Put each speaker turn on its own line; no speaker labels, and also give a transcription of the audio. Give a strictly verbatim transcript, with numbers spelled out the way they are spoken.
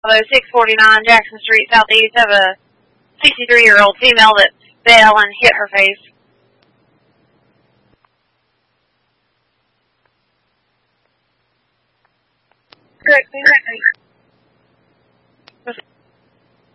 six forty-nine Jackson Street Southeast. Have a sixty-three-year-old female that fell and hit her face.
Correct, correct.